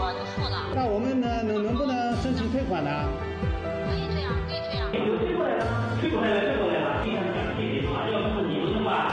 就付了。 那我们呢，能不能申请退款呢？ 可以这样，可以这样。 退过来了，退过来了，退过来了。非常感谢你啊，要不你的话，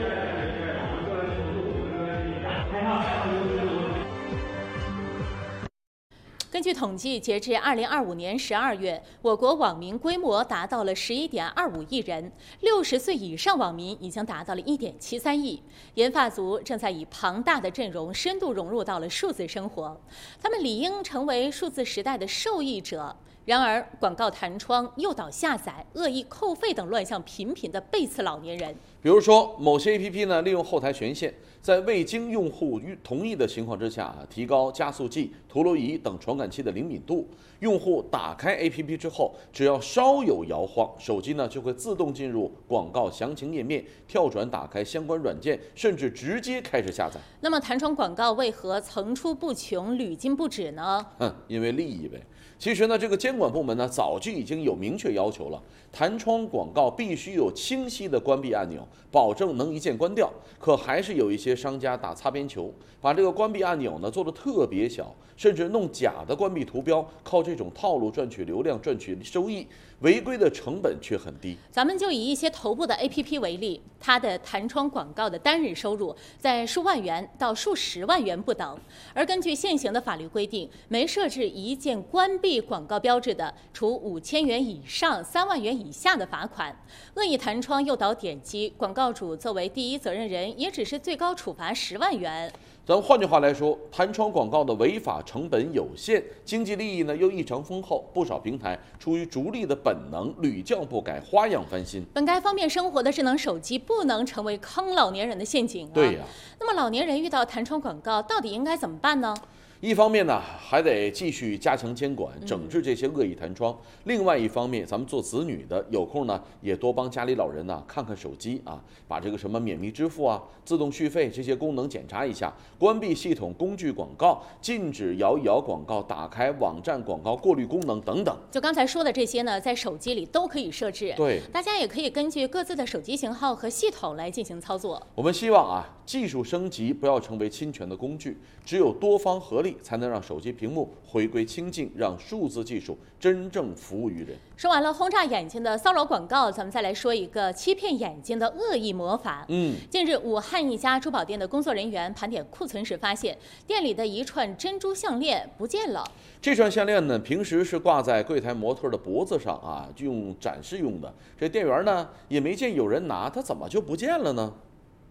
根据统计，截至2025年12月，我国网民规模达到了11.25亿人，60岁以上网民已经达到了1.73亿。研发族正在以庞大的阵容深度融入到了数字生活，他们理应成为数字时代的受益者。然而，广告弹窗、诱导下载、恶意扣费等乱象频频地背刺老年人。 比如说，某些 APP 呢，利用后台权限，在未经用户同意的情况之下，提高加速器、陀螺仪等传感器的灵敏度。用户打开 APP 之后，只要稍有摇晃，手机呢就会自动进入广告详情页面，跳转打开相关软件，甚至直接开始下载。 那么，弹窗广告为何层出不穷、屡禁不止呢？ 因为利益呗。其实呢，这个监管部门呢早就已经有明确要求了，弹窗广告必须有清晰的关闭按钮，保证能一键关掉。可还是有一些商家打擦边球，把这个关闭按钮呢做得特别小，甚至弄假的关闭图标，靠这种套路赚取流量、赚取收益，违规的成本却很低。 咱们就以一些头部的 APP 为例，它的弹窗广告的单日收入在数万元到数十万元不等。而根据现行的法律规定，没设置一键关闭广告标志的，处5000元以上3万元以下的罚款。恶意弹窗诱导点击，广告主作为第一责任人，也只是最高处罚10万元。 咱换句话来说，弹窗广告的违法成本有限，经济利益呢又异常丰厚，不少平台出于逐利的本能，屡教不改，花样翻新。 本该方便生活的智能手机，不能成为坑老年人的陷阱啊！ 对呀。 那么老年人遇到弹窗广告，到底应该怎么办呢？ 一方面呢，还得继续加强监管，整治这些恶意弹窗；另外一方面，咱们做子女的有空呢，也多帮家里老人呢看看手机啊，把这个什么免密支付啊、自动续费这些功能检查一下，关闭系统工具广告，禁止摇一摇广告，打开网站广告过滤功能等等。 就刚才说的这些呢，在手机里都可以设置。 对， 大家也可以根据各自的手机型号和系统来进行操作。 我们希望啊，技术升级不要成为侵权的工具，只有多方合力，才能让手机屏幕回归清净，让数字技术真正服务于人。 说完了轰炸眼睛的骚扰广告，咱们再来说一个欺骗眼睛的恶意魔法。近日，武汉一家珠宝店的工作人员盘点库存时发现，店里的一串珍珠项链不见了。 这串项链呢，平时是挂在柜台模特的脖子上啊，就用展示用的。这店员呢也没见有人拿，它怎么就不见了呢？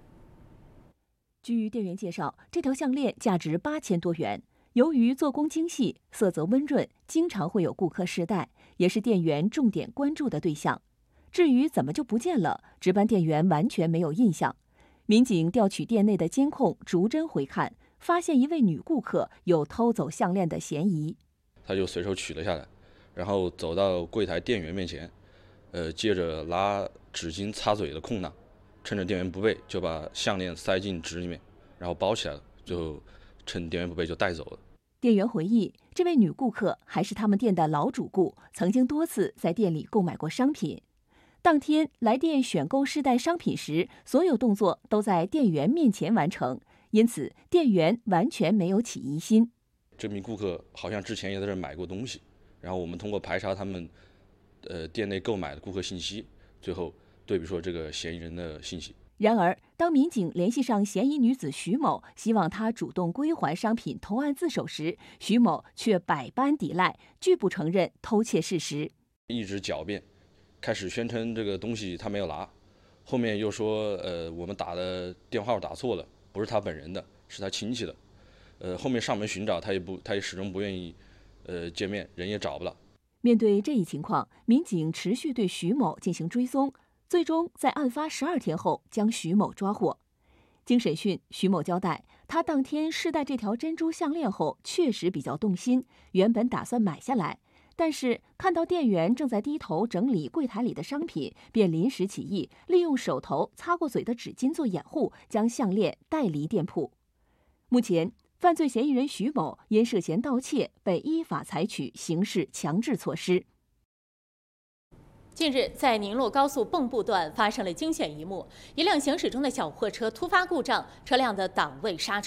据店员介绍，这条项链价值8000多元。由于做工精细，色泽温润，经常会有顾客试戴，也是店员重点关注的对象。至于怎么就不见了，值班店员完全没有印象。民警调取店内的监控，逐帧回看，发现一位女顾客有偷走项链的嫌疑。 他就随手取了下来，然后走到柜台店员面前，接着拿纸巾擦嘴的空档，趁着店员不备，就把项链塞进纸里面，然后包起来了，就趁店员不备就带走了。 店员回忆，这位女顾客还是他们店的老主顾，曾经多次在店里购买过商品。当天来店选购试戴商品时，所有动作都在店员面前完成，因此店员完全没有起疑心。 这名顾客好像之前也在这买过东西，然后我们通过排查他们店内购买的顾客信息，最后对比出这个嫌疑人的信息。 然而，当民警联系上嫌疑女子徐某，希望她主动归还商品、投案自首时，徐某却百般抵赖，拒不承认偷窃事实， 一直狡辩，开始宣称这个东西他没有拿，后面又说我们打的电话号打错了，不是他本人的，是他亲戚的。后面上门寻找他也始终不愿意见面，人也找不了。 面对这一情况，民警持续对徐某进行追踪。最终在案发12天后将徐某抓获。经审讯，徐某交代，他当天试戴这条珍珠项链后，确实比较动心，原本打算买下来，但是看到店员正在低头整理柜台里的商品，便临时起意，利用手头擦过嘴的纸巾做掩护，将项链带离店铺。目前，犯罪嫌疑人徐某因涉嫌盗窃，被依法采取刑事强制措施。 近日，在宁洛高速蚌埠段发生了惊险一幕：一辆行驶中的小货车突发故障，车辆的档位刹车。